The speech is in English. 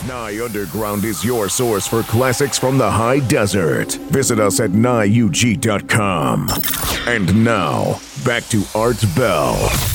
Nye Underground is your source for classics from the high desert. Visit us at nyeug.com. And now, back to Art Bell.